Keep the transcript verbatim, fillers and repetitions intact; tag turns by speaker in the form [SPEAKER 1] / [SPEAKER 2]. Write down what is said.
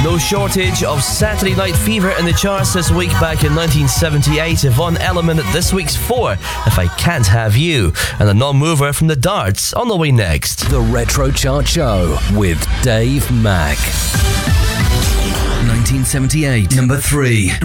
[SPEAKER 1] No shortage of Saturday Night Fever in the charts this week. Back in nineteen seventy-eight, Yvonne Elliman at this week's four, If I Can't Have You, and a non-mover from the Darts on the way next.
[SPEAKER 2] The Retro Chart Show with Dave Mack.
[SPEAKER 3] nineteen seventy-eight, number three.